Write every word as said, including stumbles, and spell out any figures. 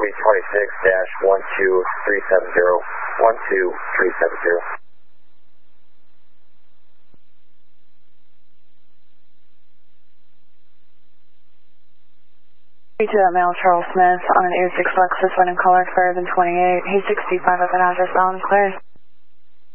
Cody twenty-six dash one two three seven zero, one two three seven zero. To that male Charles Smith on an eight six Lexus running caller for Urban twenty-eight. He's sixty-five up an address, Allen Clear.